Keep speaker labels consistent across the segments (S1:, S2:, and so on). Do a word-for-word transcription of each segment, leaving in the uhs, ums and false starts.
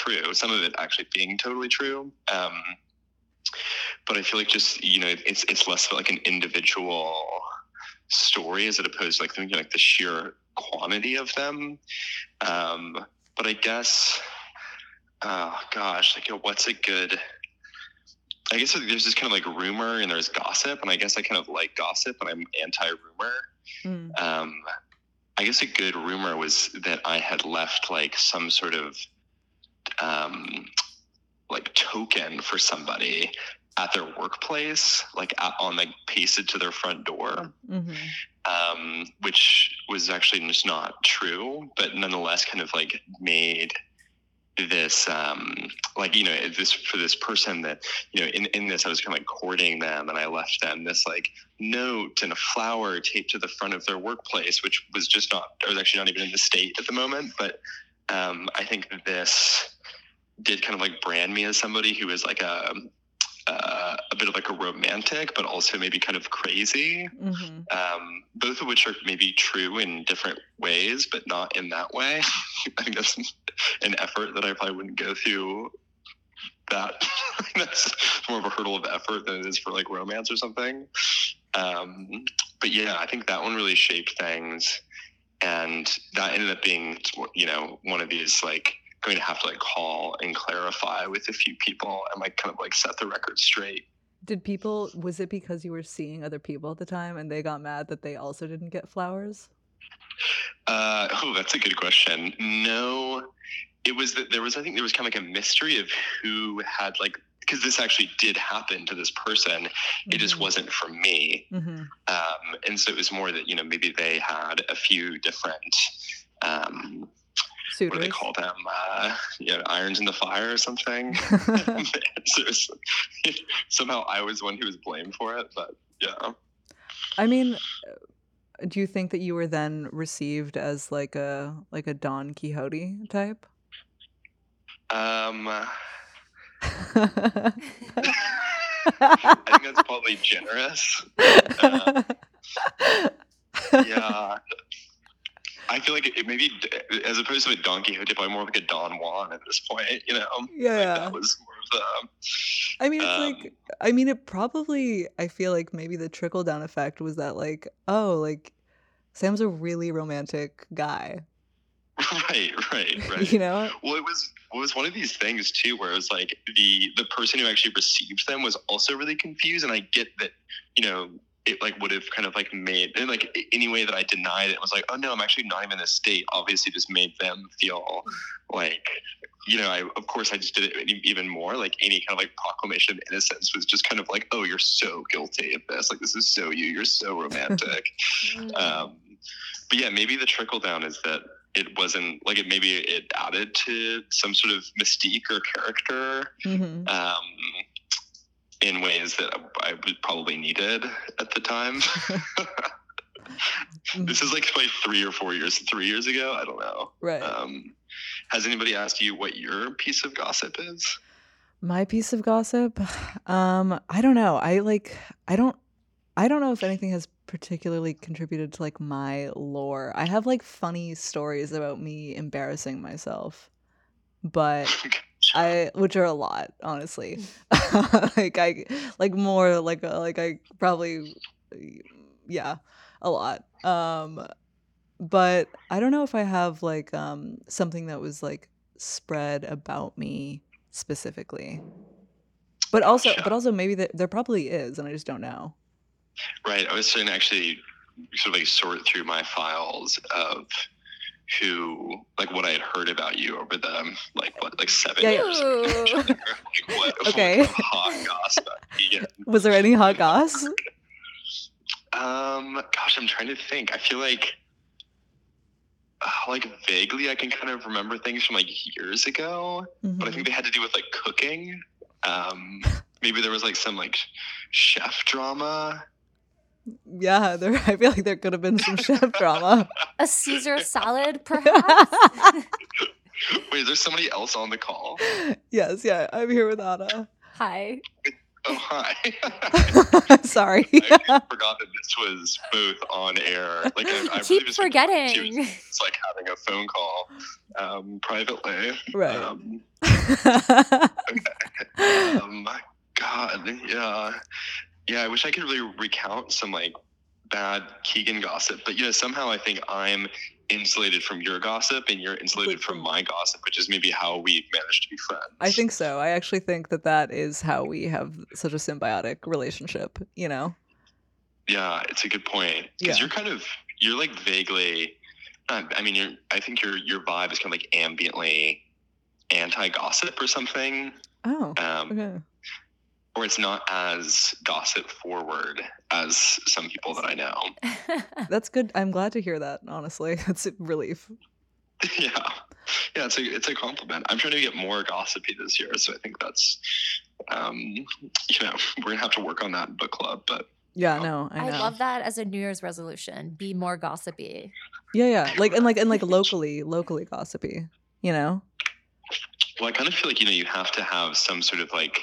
S1: true. Some of it actually being totally true. Um, but I feel like just, you know, it's it's less of like an individual story as opposed to like thinking like the sheer quantity of them. Um, but I guess, oh gosh, like, you know, what's a good, I guess there's this kind of like rumor and there's gossip, and I guess I kind of like gossip and I'm anti-rumor. Mm. Um, I guess a good rumor was that I had left like some sort of um, like token for somebody at their workplace, like at, on like pasted to their front door, mm-hmm. um, which was actually just not true, but nonetheless kind of like made this um like, you know, this for this person that, you know, in in this I was kind of like courting them, and I left them this like note and a flower taped to the front of their workplace, which was just not, I was actually not even in the state at the moment, but um I think that this did kind of like brand me as somebody who was like a uh, a bit of like a romantic, but also maybe kind of crazy, mm-hmm. um, both of which are maybe true in different ways, but not in that way. I think that's an effort that I probably wouldn't go through that. That's more of a hurdle of effort than it is for like romance or something. Um, but yeah, I think that one really shaped things. And that ended up being, you know, one of these like, going to have to like call and clarify with a few people and like kind of like set the record straight.
S2: Did people, was it because you were seeing other people at the time and they got mad that they also didn't get flowers?
S1: Uh, oh, that's a good question. No, it was that there was, I think there was kind of like a mystery of who had like, because this actually did happen to this person. Mm-hmm. It just wasn't for me. Mm-hmm. Um, and so it was more that, you know, maybe they had a few different, um, Suitors. What do they call them? Uh, you know, irons in the fire or something. So somehow I was the one who was blamed for it, but yeah.
S2: I mean, do you think that you were then received as like a like a Don Quixote type?
S1: Um, I think that's probably generous. Uh, yeah. I feel like it maybe, as opposed to a Don Quixote, probably more like a Don Juan at this point, you know?
S2: Yeah.
S1: Like that was more of the...
S2: I mean, it's
S1: um,
S2: like, I mean, it probably, I feel like maybe the trickle-down effect was that like, oh, like, Sam's a really romantic guy.
S1: Right, right, right.
S2: You know?
S1: Well, it was, it was one of these things, too, where it was like the, the person who actually received them was also really confused, and I get that, you know, it like would have kind of like made, and like any way that I denied it was like, oh no, I'm actually not even in a state, obviously just made them feel like, you know, I, of course I just did it even more, like any kind of like proclamation of innocence was just kind of like, oh, you're so guilty of this. Like, this is so you, you're so romantic. um, but yeah, maybe the trickle down is that it wasn't like it, maybe it added to some sort of mystique or character. Mm-hmm. Um, in ways that I probably needed at the time. This is like probably three or four years, three years ago. I don't know.
S2: Right.
S1: Um, has anybody asked you what your piece of gossip is?
S2: My piece of gossip? Um, I don't know. I like, I don't, I don't know if anything has particularly contributed to like my lore. I have like funny stories about me embarrassing myself, but I, which are a lot, honestly. like I, like more like, like I probably, yeah, a lot. Um, but I don't know if I have like um something that was like spread about me specifically. But also,
S1: Gotcha.
S2: but also maybe that there probably is, and I just don't know.
S1: Right. I was trying to actually sort of like sort through my files of who, like, what I had heard about you over the, like, what, like seven
S2: yeah,
S1: years ago. Like, what,
S2: okay.
S1: What hot gossip. Yeah.
S2: Was there any hot goss?
S1: Um, gosh, I'm trying to think. I feel like, uh, like, vaguely I can kind of remember things from, like, years ago. Mm-hmm. But I think they had to do with, like, cooking. Um, maybe there was, like, some, like, chef drama.
S2: Yeah, there. I feel like there could have been some chef drama.
S3: A Caesar salad, perhaps?
S1: Wait, is there somebody else on the call?
S2: Yes, yeah. I'm here with Anna.
S3: Hi.
S1: Oh, hi.
S2: Sorry.
S1: I forgot that this was both on air. Like I, I
S3: Keep
S1: really just
S3: forgetting.
S1: It's like having a phone call um, privately.
S2: Right.
S1: Um, okay. Um, God, yeah, yeah. I wish I could really recount some like bad Keegan gossip, but you know, somehow I think I'm insulated from your gossip and you're insulated from my gossip, which is maybe how we've managed to be friends.
S2: I think so. I actually think that that is how we have such a symbiotic relationship, you know?
S1: Yeah, it's a good point. Because
S2: Yeah.
S1: you're kind of, you're like vaguely, uh, I mean, you're, I think your your vibe is kind of like ambiently anti-gossip or something.
S2: Oh,
S1: Um,
S2: okay.
S1: Or it's not as gossip forward as some people that I know.
S2: That's good. I'm glad to hear that, honestly. That's a relief.
S1: Yeah. Yeah, it's a it's a compliment. I'm trying to get more gossipy this year, so I think that's um you know, we're gonna have to work on that in book club, but
S2: Yeah,
S1: um,
S2: no, I
S3: I
S2: know.
S3: love that as a New Year's resolution. Be more gossipy.
S2: Yeah, yeah. Like and like and like locally, locally gossipy, you know?
S1: well, I kind of feel like, you know, you have to have some sort of like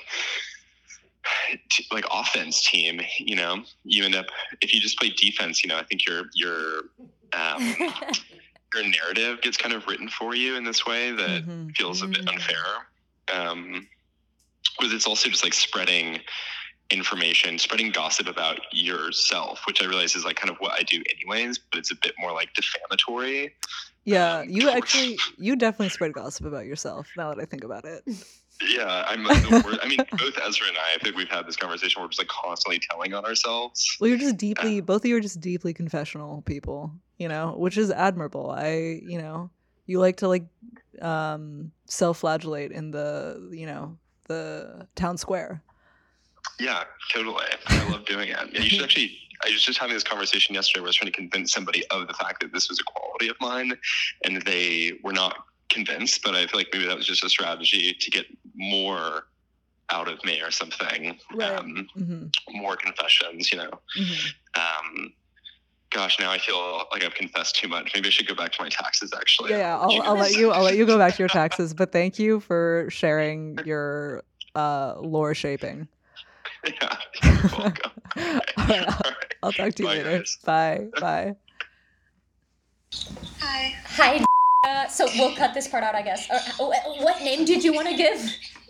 S1: t- like offense team, you know. You end up, if you just play defense, you know, I think your your um your narrative gets kind of written for you in this way that
S2: Mm-hmm.
S1: feels a bit unfair. Um, because it's also just like spreading information, spreading gossip about yourself, which I realize is like kind of what I do anyways, but it's a bit more like defamatory.
S2: Yeah,
S1: Um,
S2: you actually, you definitely spread gossip about yourself, now that I think about it.
S1: Yeah, I'm the worst. I mean, both Ezra and I, I think we've had this conversation where we're just like constantly telling on ourselves.
S2: Well, you're just deeply,
S1: Uh,
S2: both of you are just deeply confessional people, you know, which is admirable. I, you know, you like to like um self-flagellate in the, you know, the town square.
S1: Yeah, totally. I love doing it. Yeah, you should actually. I was just having this conversation yesterday where I was trying to convince somebody of the fact that this was a quality of mine, and they were not convinced. But I feel like maybe that was just a strategy to get more out of me or something.
S2: Right.
S1: Um,
S2: Mm-hmm.
S1: more confessions, you know.
S2: Mm-hmm.
S1: Um, gosh, now I feel like I've confessed too much. Maybe I should go back to my taxes. Actually,
S2: Yeah, yeah.
S1: I'll let
S2: I'll, I'll let
S1: guys-
S2: you. I'll let you go back to your taxes. But thank you for sharing your uh, lore shaping.
S1: Yeah, you're welcome.
S2: All right, I'll,
S1: All right.
S2: I'll talk to you
S1: Bye,
S2: later.
S1: guys.
S2: Bye. Bye.
S4: Hi.
S3: Hi. Uh, so we'll cut this part out, I guess. Uh, wh- what name did you want to give?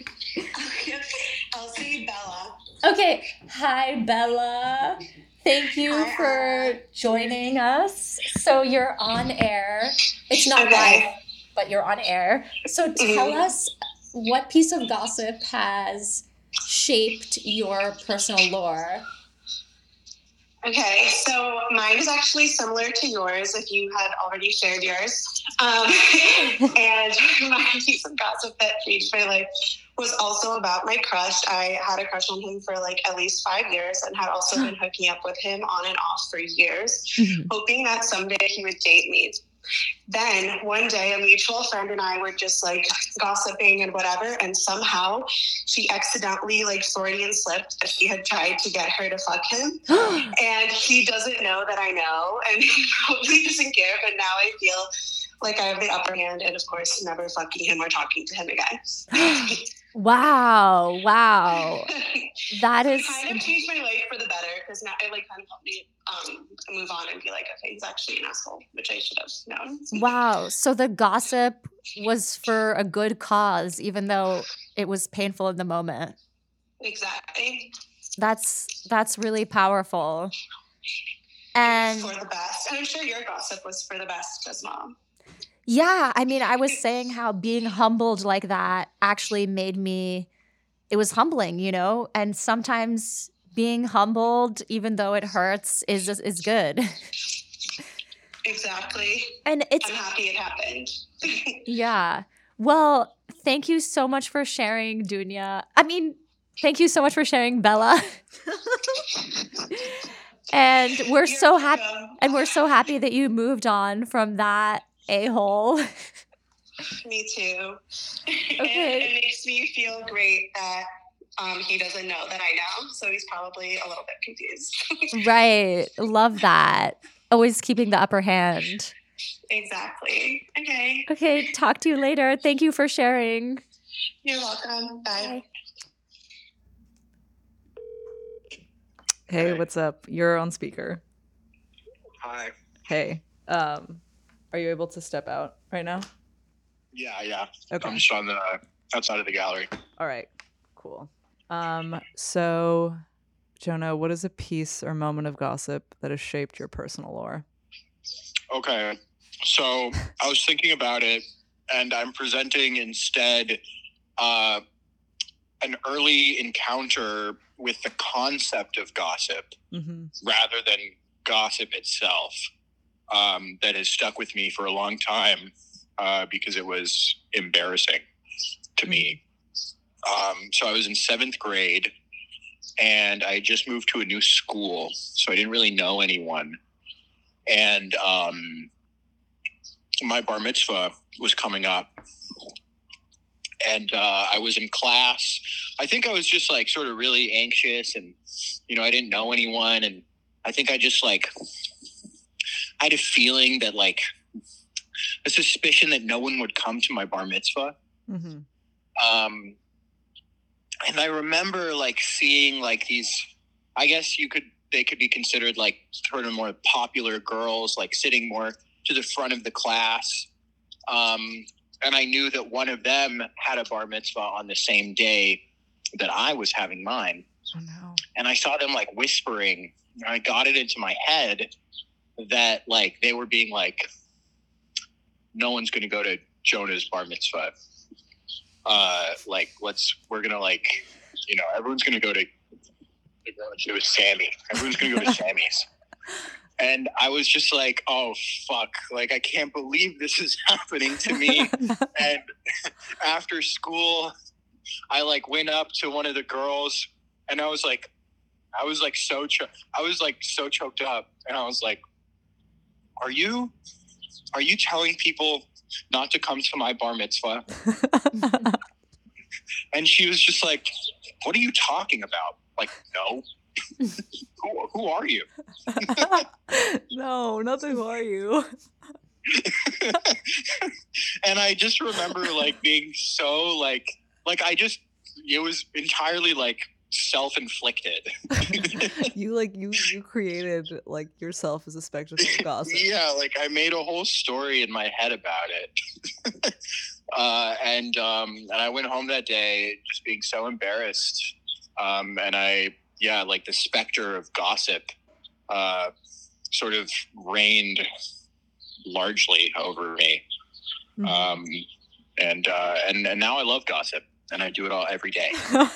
S4: Elsie Bella.
S3: Okay. Hi, Bella. Thank you
S4: Hi,
S3: for
S4: Anna.
S3: joining us. So you're on air. It's not
S4: Okay.
S3: live, but you're on air. So tell
S4: Mhm.
S3: us what piece of gossip has shaped your personal lore.
S4: Okay, so mine is actually similar to yours if you had already shared yours. Um, and my piece of gossip that changed my life was also about my crush. I had a crush on him for like at least five years and had also been hooking up with him on and off for years,
S2: Mhm.
S4: hoping that someday he would date me. Then one day, a mutual friend and I were just like gossiping and whatever, and somehow she accidentally like Freudian slipped that he had tried to get her to fuck him, and he doesn't know that I know, and he probably doesn't care. But now I feel like I have the upper hand, and of course, never fucking him or talking to him again.
S3: Wow. Wow. That is.
S4: It kind of changed my life for the better because now it like kind of helped me um, move on and be like, okay, he's actually an asshole, which I should have known.
S3: Wow. So the gossip was for a good cause, even though it was painful in the moment.
S4: Exactly.
S3: That's that's really powerful. And
S4: For the best. And I'm sure your gossip was for the best as well.
S3: yeah, I mean, I was saying how being humbled like that actually made me, it was humbling, you know? And sometimes being humbled, even though it hurts, is is good.
S4: Exactly.
S3: And it's,
S4: I'm happy it happened.
S3: yeah. Well, thank you so much for sharing, Dunya. I mean, thank you so much for sharing, Bella. And we're
S4: You're
S3: so happy.
S4: welcome.
S3: And we're so happy that you moved on from that a-hole.
S4: Me too.
S3: Okay.
S4: And it makes me feel great that um, he doesn't know that I know, so he's probably a little bit confused.
S3: Right. Love that. Always keeping the upper hand.
S4: Exactly. Okay.
S3: Okay, talk to you later. Thank you for sharing.
S4: You're welcome. Bye.
S3: Bye.
S2: Hey,
S5: Hey.
S2: what's up? You're on speaker.
S5: Hi.
S2: Hey, um, are you able to step out right now?
S5: Yeah, yeah.
S2: Okay.
S5: I'm just on the outside of the gallery.
S2: All right. Cool. Um, so, Jonah, what is a piece or moment of gossip that has shaped your personal lore?
S5: Okay. So I was thinking about it, and I'm presenting instead uh, an early encounter with the concept of gossip
S2: Mm-hmm.
S5: rather than gossip itself, um, that has stuck with me for a long time uh, because it was embarrassing to me. Um, so I was in seventh grade, and I just moved to a new school, so I didn't really know anyone. And um, my bar mitzvah was coming up, and uh, I was in class. I think I was just like sort of really anxious, and you know, I didn't know anyone, and I think I just like I had a feeling that like a suspicion that no one would come to my bar mitzvah.
S2: Mm-hmm.
S5: Um, and I remember like seeing like these, I guess you could, they could be considered like sort of more popular girls, like sitting more to the front of the class. Um, and I knew that one of them had a bar mitzvah on the same day that I was having mine.
S2: Oh no.
S5: And I saw them like whispering, and I got it into my head that like they were being like, no one's going to go to Jonah's bar mitzvah. Uh, like, let's, we're going to like, you know, everyone's going to go to, it was Sammy. Everyone's going to go to Sammy's. And I was just like, oh, fuck. Like, I can't believe this is happening to me. And after school, I like went up to one of the girls, and I was like, I was like so, cho- I was like so choked up. And I was like, are you, are you telling people not to come to my bar mitzvah? And she was just like, what are you talking about? Like, no. who, who are you?
S2: No, not the who are you?
S5: And I just remember like being so like, like I just, it was entirely like self-inflicted.
S2: You like you you created like yourself as a spectacle of gossip.
S5: Yeah, like I made a whole story in my head about it. uh, and um, and I went home that day just being so embarrassed. Um, and I, yeah, like the specter of gossip uh, sort of reigned largely over me.
S2: Mhm.
S5: Um, and, uh, and and now I love gossip, and I do it all every day.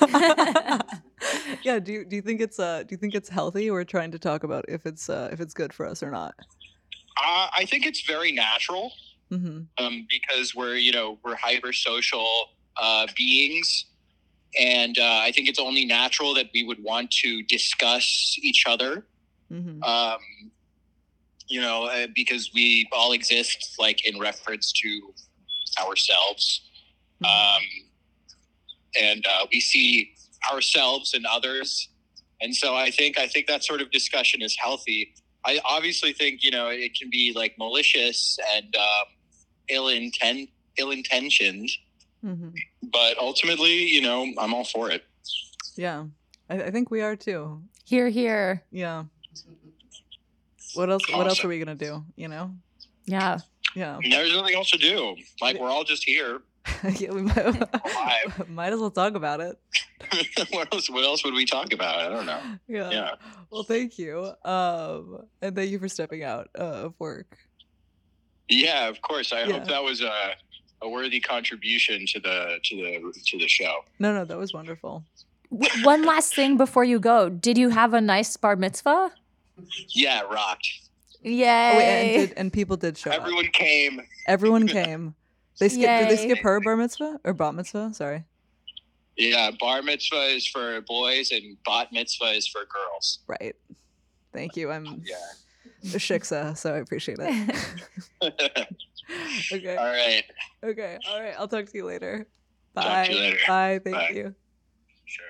S2: Yeah, do you do you think it's uh do you think it's healthy? We're trying to talk about if it's uh if it's good for us or not.
S5: Uh, I think it's very natural.
S2: Mm-hmm.
S5: Um, because we're, you know, we're hyper social uh, beings. And uh, I think it's only natural that we would want to discuss each other,
S2: Mm-hmm.
S5: um, you know, uh, because we all exist like in reference to ourselves. Um, and uh, we see ourselves and others. And so I think, I think that sort of discussion is healthy. I obviously think, you know, it can be like malicious and um, ill intent, ill-intentioned,
S2: Mm-hmm.
S5: but ultimately, you know, I'm all for it.
S2: Yeah, I, I think we are too.
S3: Here, here.
S2: Yeah. What else? What else
S5: Awesome.
S2: are we gonna do? You know?
S3: Yeah.
S2: Yeah.
S5: There's nothing else to do. Like, we're all just here.
S2: Yeah, we might,
S5: Alive.
S2: might as well talk about it.
S5: what else? What else would we talk about? I don't know.
S2: Yeah.
S5: Yeah.
S2: Well, thank you. Um, and thank you for stepping out uh, of work.
S5: Yeah, of course. I
S2: Yeah.
S5: hope that was a, a worthy contribution to the to the to the show.
S2: No, no, that was wonderful.
S3: W- one last thing before you go. Did you have a nice bar mitzvah?
S5: Yeah, it rocked.
S3: Yay.
S2: Oh, wait, and, did, and people did show up.
S5: Everyone came.
S2: Everyone came. They skip. Did they
S3: Yay.
S2: skip her bar mitzvah or bat mitzvah? Sorry.
S5: Yeah, bar mitzvah is for boys and bat mitzvah is for girls.
S2: Right. Thank you. I'm
S5: Yeah.
S2: a shiksa, so I appreciate it. Okay.
S5: All right.
S2: Okay. All right. I'll talk to you later. Bye.
S5: Talk to you later.
S2: Bye. Thank
S5: Bye.
S2: you.
S5: Sure.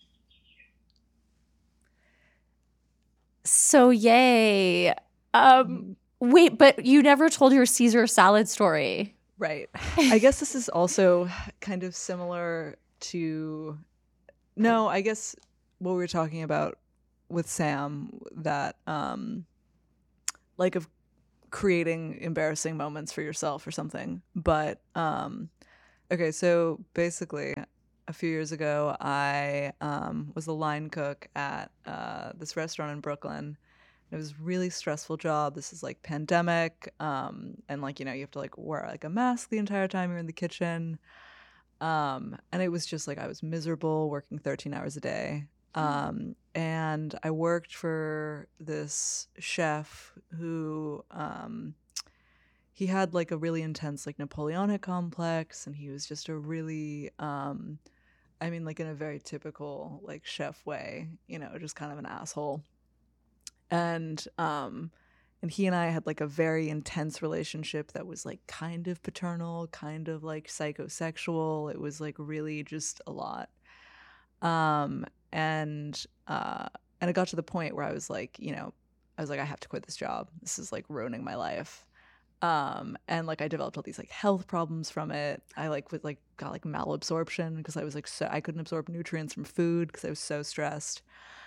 S3: So yay. Um,
S2: Mhm.
S3: wait, but you never told your Caesar salad story.
S2: Right. I guess this is also kind of similar to. No, I guess what we were talking about with Sam that um like of creating embarrassing moments for yourself or something. But um okay, so basically a few years ago I um was the line cook at uh this restaurant in Brooklyn. It was a really stressful job. This is like pandemic, um and like, you know, you have to like wear like a mask the entire time you're in the kitchen. Um and it was just like I was miserable working thirteen hours a day. Um, and I worked for this chef who, um, he had like a really intense like Napoleonic complex, and he was just a really, um, I mean, like in a very typical like chef way, you know, just kind of an asshole. And, um, and he and I had like a very intense relationship that was like kind of paternal, kind of like psychosexual. It was like really just a lot. Um, and uh and it got to the point where I was like, you know, I was like, I have to quit this job. This is like ruining my life. Um and like I developed all these like health problems from it. I like was like got like malabsorption because I was like so I couldn't absorb nutrients from food because I was so stressed.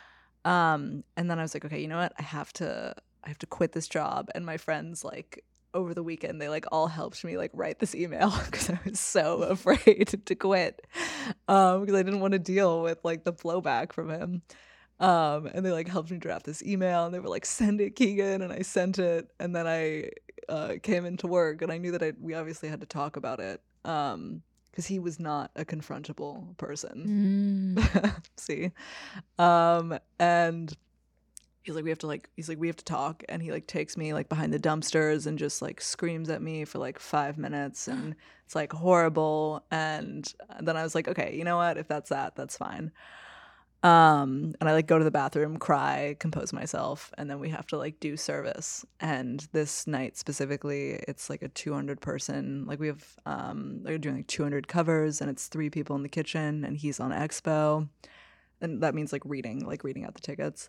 S2: Um and then I was like, okay, you know what? I have to I have to quit this job. And my friends like over the weekend they like all helped me like write this email because I was so afraid to quit, um because I didn't want to deal with like the blowback from him. Um and they like helped me draft this email, and they were like, send it, Keegan. And I sent it, and then I uh came into work, and I knew that I we obviously had to talk about it, um because he was not a confrontable person.
S3: Mm.
S2: See. Um and he's like, we have to like, he's like, we have to talk. And he like takes me like behind the dumpsters and just like screams at me for like five minutes. And it's like horrible. And then I was like, okay, you know what? If that's that, that's fine. Um, and I like go to the bathroom, cry, compose myself. And then we have to like do service. And this night specifically, it's like a two hundred person, like we have, um, they're doing like two hundred covers, and it's three people in the kitchen, and he's on expo. And that means like reading, like reading out the tickets.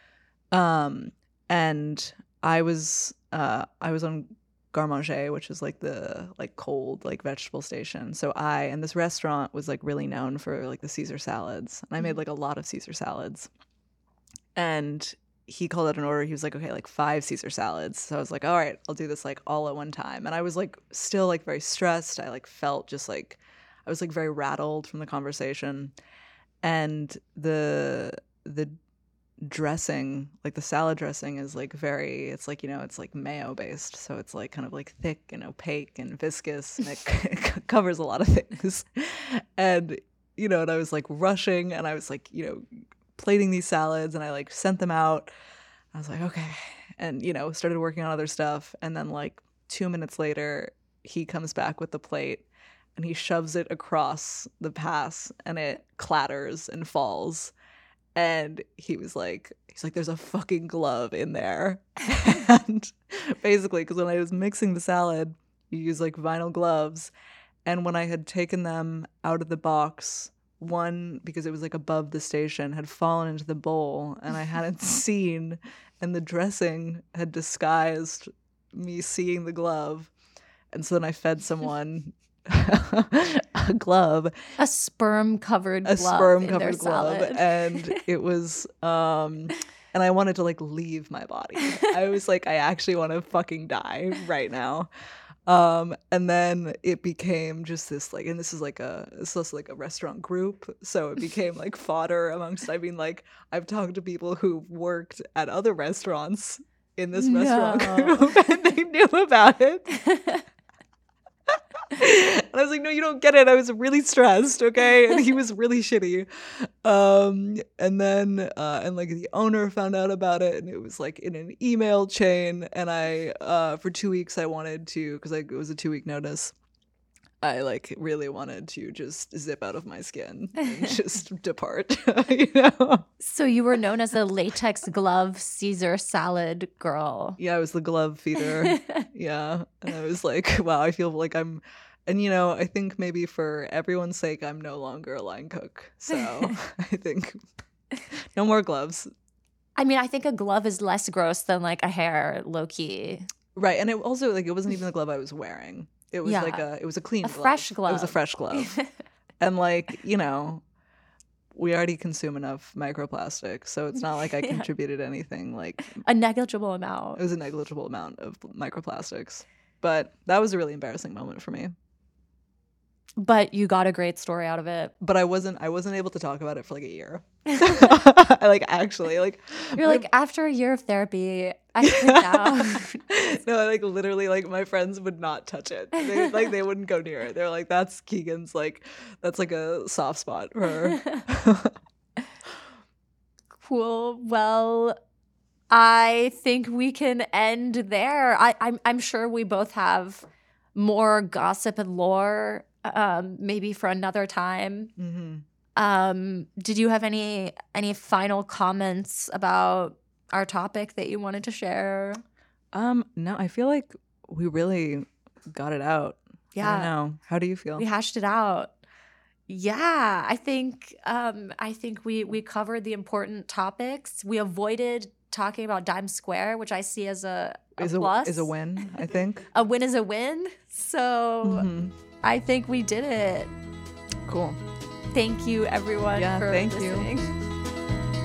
S2: Um, and I was, uh, I was on Garde Manger, which is like the like cold like vegetable station. So I and this restaurant was like really known for like the Caesar salads, and I made like a lot of Caesar salads. And he called out an order. He was like, okay, like five Caesar salads. So I was like, all right, I'll do this like all at one time. And I was like still like very stressed. I like felt just like I was like very rattled from the conversation. And the the dressing, like the salad dressing, is like very, it's like, you know, it's like mayo based, so it's like kind of like thick and opaque and viscous, and it, it covers a lot of things. And you know, and I was like rushing, and I was like, you know, plating these salads, and I like sent them out. I was like, okay, and you know, started working on other stuff. And then like two minutes later, he comes back with the plate, and he shoves it across the pass, and it clatters and falls. And he was like, he's like, there's a fucking glove in there. And basically, because when I was mixing the salad, you use like vinyl gloves. And when I had taken them out of the box, one, because it was like above the station, had fallen into the bowl, and I hadn't seen, and the dressing had disguised me seeing the glove. And so then I fed someone a glove,
S3: a sperm covered
S2: a
S3: glove
S2: sperm
S3: in
S2: covered
S3: their
S2: glove,
S3: salad.
S2: and it was um and I wanted to like leave my body. I was like, I actually want to fucking die right now. Um and then it became just this like, and this is like a this is like a restaurant group, so it became like fodder amongst, I mean, like I've talked to people who worked at other restaurants in this restaurant
S3: No.
S2: group, and they knew about it. And I was like, no, you don't get it. I was really stressed, okay? And he was really shitty. Um, and then, uh, and like the owner found out about it, and it was like in an email chain. And I, uh, for two weeks, I wanted to, because like, it was a two week notice. I like really wanted to just zip out of my skin and just depart, you know?
S3: So you were known as a latex glove Caesar salad girl.
S2: Yeah, I was the glove feeder. Yeah. And I was like, wow, I feel like I'm, and you know, I think maybe for everyone's sake, I'm no longer a line cook. So I think no more gloves.
S3: I mean, I think a glove is less gross than like a hair, low key.
S2: Right. And it also, like, it wasn't even the glove I was wearing. It was
S3: Yeah.
S2: like a, it was a clean
S3: A
S2: glove.
S3: fresh
S2: It was a
S3: glove.
S2: fresh glove. And like, you know, we already consume enough microplastic, so it's not like I
S3: Yeah.
S2: contributed anything. Like,
S3: A negligible
S2: it
S3: amount.
S2: was a negligible amount of microplastics. But that was a really embarrassing moment for me.
S3: But you got a great story out of it.
S2: But I wasn't I wasn't able to talk about it for like a year. I, like actually like
S3: You're like, after a year of therapy, I think now.
S2: no, like literally like my friends would not touch it. They, like they wouldn't go near it. They're like, that's Keegan's like that's like a soft spot for her.
S3: Cool. Well, I think we can end there. I, I'm I'm sure we both have more gossip and lore, um, maybe for another time.
S2: hmm
S3: Um, did you have any any final comments about our topic that you wanted to share?
S2: Um, no, I feel like we really got it out. I
S3: Yeah.
S2: don't know. How do you feel?
S3: We hashed it out. Yeah, I think um, I think we we covered the important topics. We avoided talking about Dime Square, which I see as a, a
S2: is a
S3: plus.
S2: is a win, I think.
S3: A win is a win. So
S2: Mhm.
S3: I think we did it.
S2: Cool.
S3: Thank you, everyone,
S2: Yeah,
S3: for
S2: thank you.
S3: listening.